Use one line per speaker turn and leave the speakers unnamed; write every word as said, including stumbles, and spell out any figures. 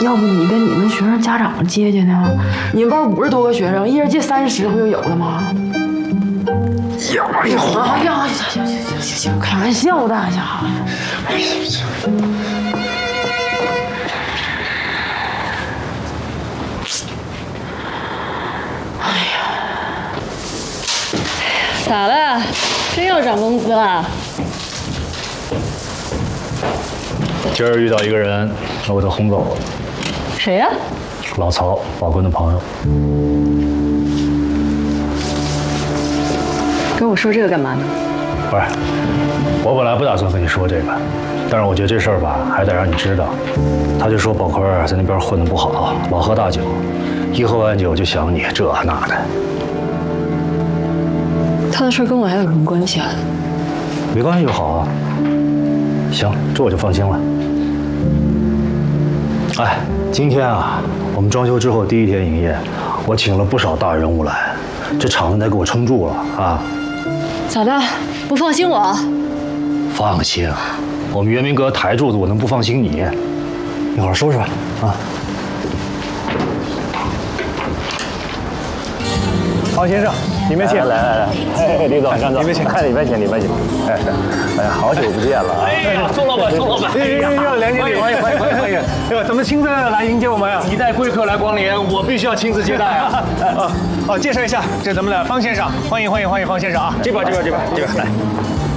要不你跟你们学生家长借借呢？你们班五十多个学生，一人借三十，不就有了吗？有有啊！哎呀，行行行行行行，开玩笑的，家伙。哎呀，哎呀，
咋了？真要涨工资了？
今儿遇到一个人，我给他轰走了。
谁呀？
老曹，宝坤的朋友。
跟我说这个干嘛呢？
不是，我本来不打算跟你说这个，但是我觉得这事儿吧，还得让你知道。他就说宝坤在那边混得不好，老喝大酒，一喝完酒就想你这那的。
他的事跟我还有什么关系啊？
没关系就好啊。行，这我就放心了。哎，今天啊，我们装修之后第一天营业，我请了不少大人物来，这场子得给我撑住了啊！
咋的？不放心我？
放心，我们元明阁台柱子，我能不放心你？一会儿收拾吧，啊！
方先生，里面请。
来来来，哎，李总，
里面请，
看里面请，里面请。哎，哎呀，好久不见了。
哎呀，宋老板，宋老板，哎呀，梁经理，欢迎欢迎欢迎欢迎！哎呦，怎么亲自来迎接我们呀？
一代贵客来光临，我必须要亲自接待啊！
啊，好，介绍一下，这是咱们的方先生，欢迎欢迎欢迎方先生啊！
这边这边这边这边来。